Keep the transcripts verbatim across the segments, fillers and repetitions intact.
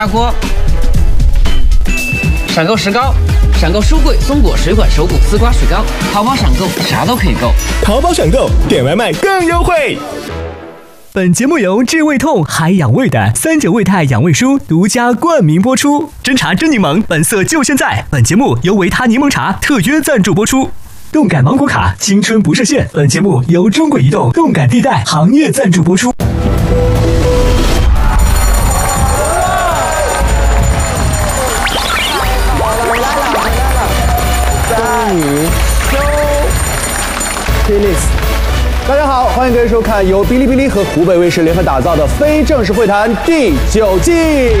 大锅。闪购石膏，闪购书柜、松果、水管、手鼓、丝瓜、水糕。淘宝闪购啥都可以购， 淘宝闪购点外卖更优惠。本节目由治胃痛、还养胃的三九胃泰养胃舒独家冠名播出。真茶真柠檬，本色就现在。本节目由维他柠檬茶特约赞助播出。动感芒果卡，青春不设限。本节目由中国移动动感地带行业赞助播出。 大家好，欢迎各位收看由哔哩哔哩和湖北卫视联合打造的非正式会谈第九季。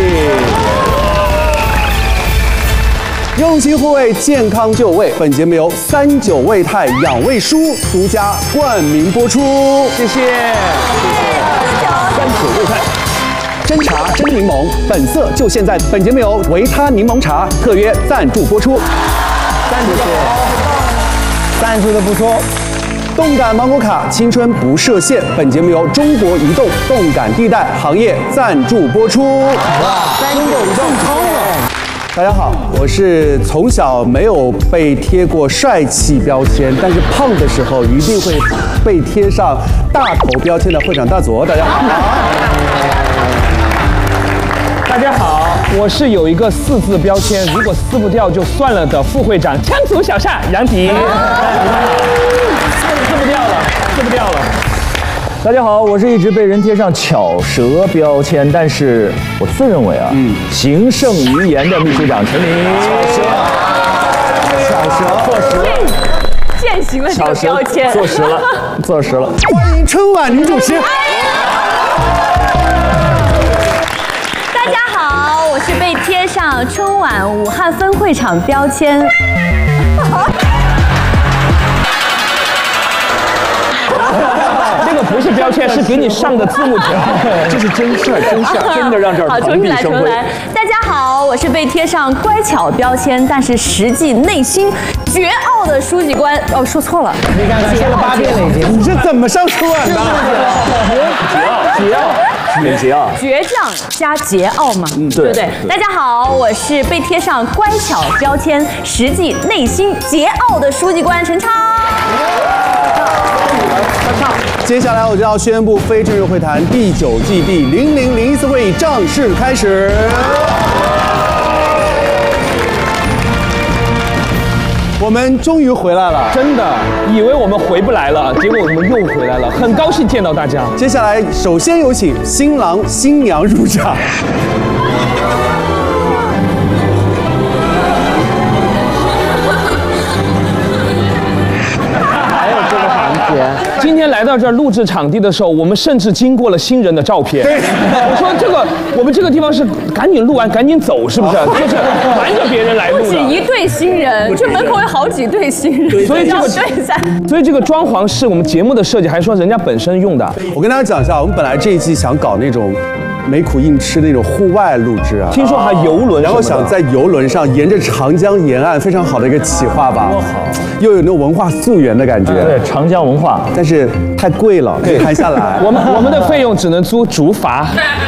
用心护胃，健康就位。本节目由三九胃泰养胃舒独家冠名播出，谢谢。三九胃泰，真茶真柠檬，本色就现在。本节目由维他柠檬茶特约赞助播出。赞助赞助的不错。动感芒果卡，青春不设限。本节目由中国移动动感地带行业赞助播出。哇，中国移动超了！大家好，我是从小没有被贴过帅气标签，但是胖的时候一定会被贴上大头标签的会长大佐。大家好。 大家好，我是有一个四字标签，如果撕不掉就算了的副会长羌族小夏杨迪。撕不掉了，撕不掉了。 大家好，我是一直被人贴上巧舌标签，但是我自认为啊，嗯，行胜于言的秘书长陈明。巧舌，巧舌，坐实了， 践行了这个标签， 坐实了，坐实了。 欢迎春晚女主持。 大家好，我是被贴上春晚武汉分会场标签。 这个不是标签，是给你上的字幕条， 这是真事儿，真事儿，真的让这儿好，重新来，重新来。大家好，我是被贴上乖巧标签，但是实际内心桀骜的书记官。哦，说错了， 你看看，说了八遍了已经。你这怎么上春晚的？ 桀骜，桀骜， 倔强加桀骜嘛， 嗯， 对不对？大家好，我是被贴上乖巧标签，实际内心桀骜的书记官陈超。 接下来我就要宣布非正式会谈第九季第零零零一次会议正式开始。我们终于回来了， 真的以为我们回不来了，结果我们又回来了，很高兴见到大家。 接下来首先有请新郎新娘入场。 今天来到这儿录制场地的时候，我们甚至经过了新人的照片。我说这个，我们这个地方是赶紧录完赶紧走，是不是？就是瞒着别人来录的。 不止一对新人，这门口有好几对新人， 所以这个对赛。 所以这个装潢是我们节目的设计，还是说人家本身用的？ 我跟大家讲一下，我们本来这一季想搞那种没苦硬吃的那种户外录制啊， 听说还游轮， 然后想在游轮上沿着长江沿岸，非常好的一个企划吧，多好，又有那种文化溯源的感觉。 对，长江文化， 但是太贵了，没谈下来。 我们我们的费用只能租竹筏。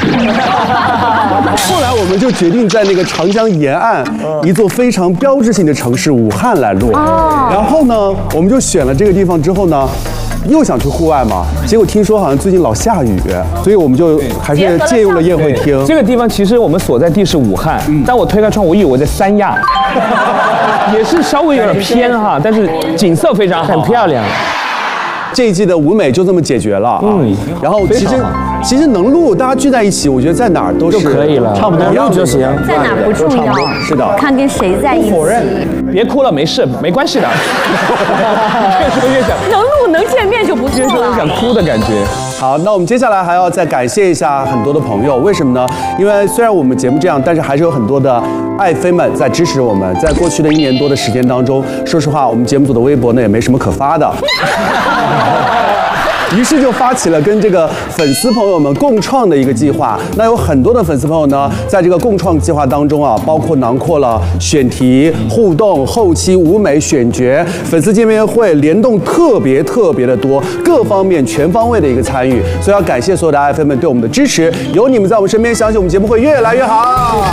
后来我们就决定在那个长江沿岸一座非常标志性的城市武汉来录。然后呢，我们就选了这个地方之后呢，又想去户外嘛，结果听说好像最近老下雨，所以我们就还是借用了宴会厅。 这个地方其实我们所在地是武汉，嗯、但我推开窗，我以为我在三亚，也是稍微有点偏哈，但是景色非常好，很漂亮。 这一季的舞美就这么解决了，嗯，然后其实其实能录，大家聚在一起，我觉得在哪儿都是可以了，差不多录就行， 在哪儿不重要， 是的， 看跟谁在一起。 别哭了，没事，没关系的。越说越想， 能录能见面就不错了。 越说越想哭的感觉。 好，那我们接下来还要再感谢一下很多的朋友，为什么呢？因为虽然我们节目这样，但是还是有很多的爱妃们在支持我们。在过去的一年多的时间当中，说实话，我们节目组的微博呢也没什么可发的。 于是就发起了跟这个粉丝朋友们共创的一个计划。那有很多的粉丝朋友呢，在这个共创计划当中啊，包括囊括了选题、互动、后期舞美、选角、粉丝见面会，联动特别特别的多，各方面全方位的一个参与。所以要感谢所有的爱粉们对我们的支持，有你们在我们身边，相信我们节目会越来越好。